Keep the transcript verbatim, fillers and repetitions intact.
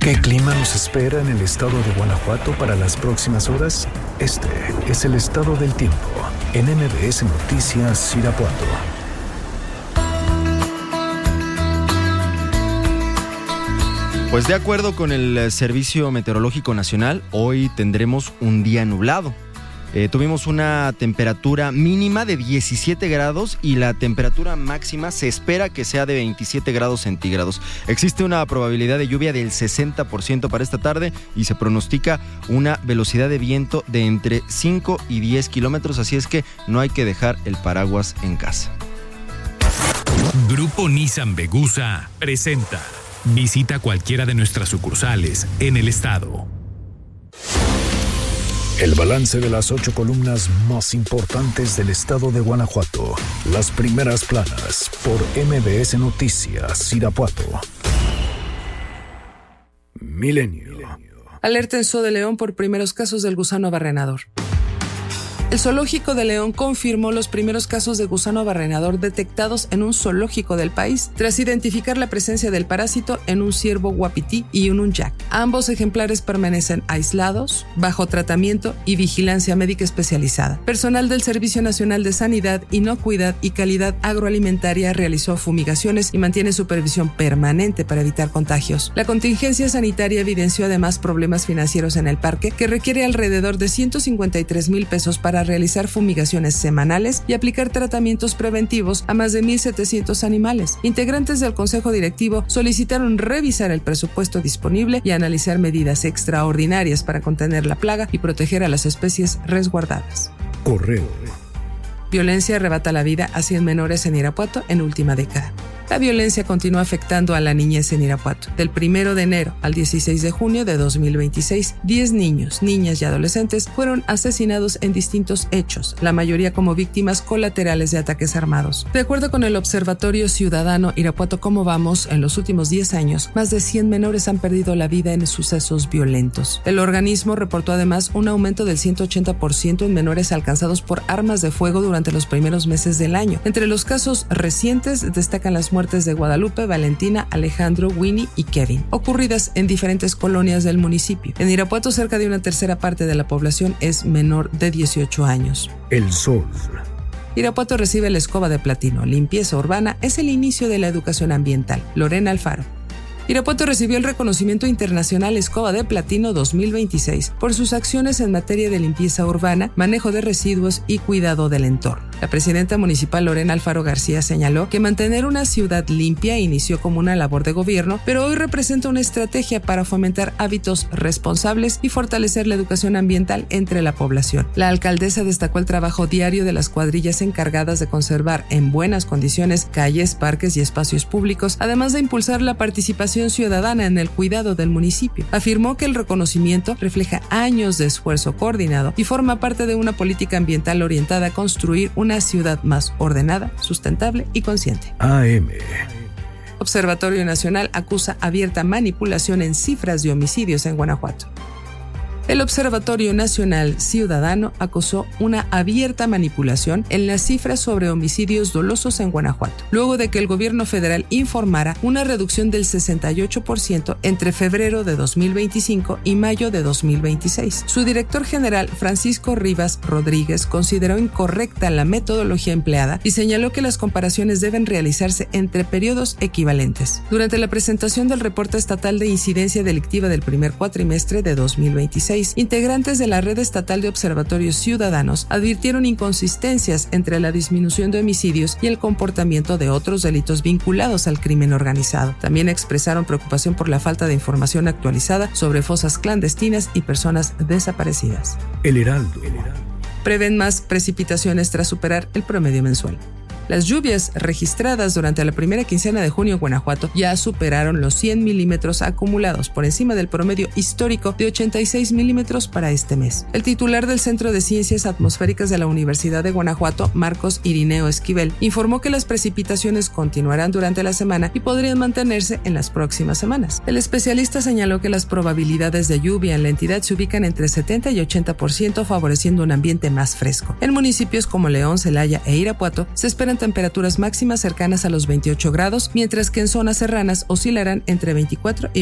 ¿Qué clima nos espera en el estado de Guanajuato para las próximas horas? Este es el estado del tiempo en M B S Noticias Irapuato. Pues de acuerdo con el Servicio Meteorológico Nacional, hoy tendremos un día nublado. Eh, tuvimos una temperatura mínima de diecisiete grados y la temperatura máxima se espera que sea de veintisiete grados centígrados. Existe una probabilidad de lluvia del sesenta por ciento para esta tarde y se pronostica una velocidad de viento de entre cinco y diez kilómetros, así es que no hay que dejar el paraguas en casa. Grupo Nissan Vegusa presenta. Visita cualquiera de nuestras sucursales en el estado. El balance de las ocho columnas más importantes del estado de Guanajuato. Las primeras planas por M B S Noticias Irapuato. Milenio. Alerta en Zoo de León por primeros casos del gusano barrenador. El zoológico de León confirmó los primeros casos de gusano barrenador detectados en un zoológico del país, tras identificar la presencia del parásito en un ciervo guapití y en un yak. Ambos ejemplares permanecen aislados, bajo tratamiento y vigilancia médica especializada. Personal del Servicio Nacional de Sanidad, Inocuidad y Calidad Agroalimentaria realizó fumigaciones y mantiene supervisión permanente para evitar contagios. La contingencia sanitaria evidenció además problemas financieros en el parque, que requiere alrededor de ciento cincuenta y tres mil pesos para realizar fumigaciones semanales y aplicar tratamientos preventivos a más de mil setecientos animales. Integrantes del Consejo Directivo solicitaron revisar el presupuesto disponible y analizar medidas extraordinarias para contener la plaga y proteger a las especies resguardadas. Correo. Violencia arrebata la vida a cien menores en Irapuato en última década. La violencia continúa afectando a la niñez en Irapuato. Del primero de enero al dieciséis de junio de dos mil veintiséis, diez niños, niñas y adolescentes fueron asesinados en distintos hechos, la mayoría como víctimas colaterales de ataques armados. De acuerdo con el Observatorio Ciudadano Irapuato Cómo Vamos, en los últimos diez años, más de cien menores han perdido la vida en sucesos violentos. El organismo reportó además un aumento del ciento ochenta por ciento en menores alcanzados por armas de fuego durante los primeros meses del año. Entre los casos recientes destacan las muertes de Guadalupe, Valentina, Alejandro, Winnie y Kevin, ocurridas en diferentes colonias del municipio. En Irapuato, cerca de una tercera parte de la población es menor de dieciocho años. El Sol. Irapuato recibe la Escoba de Platino. Limpieza urbana es el inicio de la educación ambiental. Lorena Alfaro. Irapuato recibió el reconocimiento internacional Escoba de Platino dos mil veintiséis por sus acciones en materia de limpieza urbana, manejo de residuos y cuidado del entorno. La presidenta municipal Lorena Alfaro García señaló que mantener una ciudad limpia inició como una labor de gobierno, pero hoy representa una estrategia para fomentar hábitos responsables y fortalecer la educación ambiental entre la población. La alcaldesa destacó el trabajo diario de las cuadrillas encargadas de conservar en buenas condiciones calles, parques y espacios públicos, además de impulsar la participación ciudadana en el cuidado del municipio. Afirmó que el reconocimiento refleja años de esfuerzo coordinado y forma parte de una política ambiental orientada a construir una ciudad más ordenada, sustentable y consciente. A M. Observatorio Nacional acusa abierta manipulación en cifras de homicidios en Guanajuato. El Observatorio Nacional Ciudadano acusó una abierta manipulación en las cifras sobre homicidios dolosos en Guanajuato, luego de que el gobierno federal informara una reducción del sesenta y ocho por ciento entre febrero de dos mil veinticinco y mayo de dos mil veintiséis. Su director general, Francisco Rivas Rodríguez, consideró incorrecta la metodología empleada y señaló que las comparaciones deben realizarse entre periodos equivalentes. Durante la presentación del reporte estatal de incidencia delictiva del primer cuatrimestre de dos mil veintiséis, integrantes de la Red Estatal de Observatorios Ciudadanos advirtieron inconsistencias entre la disminución de homicidios y el comportamiento de otros delitos vinculados al crimen organizado. También expresaron preocupación por la falta de información actualizada sobre fosas clandestinas y personas desaparecidas. El Heraldo. Prevén más precipitaciones tras superar el promedio mensual. Las lluvias registradas durante la primera quincena de junio en Guanajuato ya superaron los cien milímetros acumulados, por encima del promedio histórico de ochenta y seis milímetros para este mes. El titular del Centro de Ciencias Atmosféricas de la Universidad de Guanajuato, Marcos Irineo Esquivel, informó que las precipitaciones continuarán durante la semana y podrían mantenerse en las próximas semanas. El especialista señaló que las probabilidades de lluvia en la entidad se ubican entre setenta y ochenta por ciento, favoreciendo un ambiente más fresco. En municipios como León, Celaya e Irapuato se esperan temperaturas máximas cercanas a los veintiocho grados, mientras que en zonas serranas oscilarán entre veinticuatro y